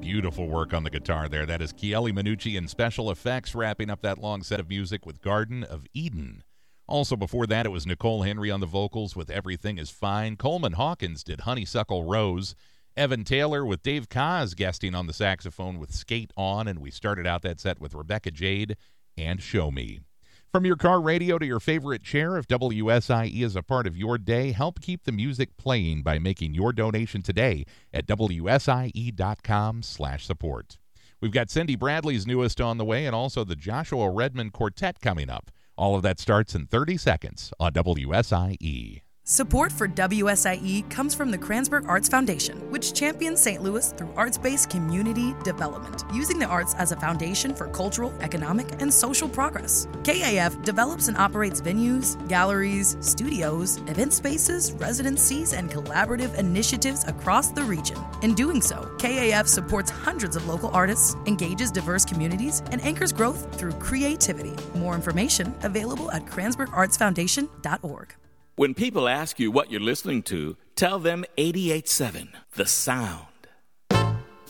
Beautiful work on the guitar there. That is Chieli Minucci in special effects, wrapping up that long set of music with Garden of Eden. Also before that, it was Nicole Henry on the vocals with Everything Is Fine. Coleman Hawkins did Honeysuckle Rose. Evan Taylor with Dave Koz guesting on the saxophone with Skate On. And we started out that set with Rebecca Jade and Show Me. From your car radio to your favorite chair, if WSIE is a part of your day, help keep the music playing by making your donation today at WSIE.com/support. We've got Cindy Bradley's newest on the way and also the Joshua Redman Quartet coming up. All of that starts in 30 seconds on WSIE. Support for WSIE comes from the Kranzberg Arts Foundation, which champions St. Louis through arts-based community development, using the arts as a foundation for cultural, economic, and social progress. KAF develops and operates venues, galleries, studios, event spaces, residencies, and collaborative initiatives across the region. In doing so, KAF supports hundreds of local artists, engages diverse communities, and anchors growth through creativity. More information available at KranzbergArtsFoundation.org. When people ask you what you're listening to, tell them 88.7, The Sound.